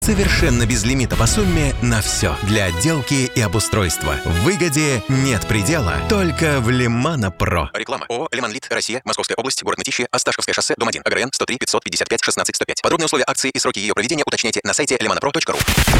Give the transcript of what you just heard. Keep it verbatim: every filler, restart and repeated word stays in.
Совершенно без лимита по сумме на все. Для отделки и обустройства. В выгоде нет предела, только в Лимано Про. Реклама. ООО «Лиманлит. Россия. Московская область. Город Мытищи. Осташковское шоссе. Дом один. АГРН сто три пятьсот пятьдесят пять шестнадцать сто пять. Подробные условия акции и сроки ее проведения уточняйте на сайте лимано про точка ру.